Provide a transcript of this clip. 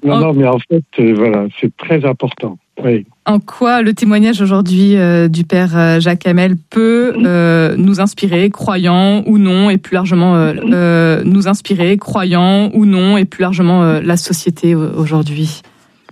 Non, mais en fait, voilà, c'est très important. Oui. En quoi le témoignage aujourd'hui du père Jacques Hamel peut nous inspirer, croyants ou non, et plus largement nous inspirer, croyants ou non, et plus largement la société aujourd'hui?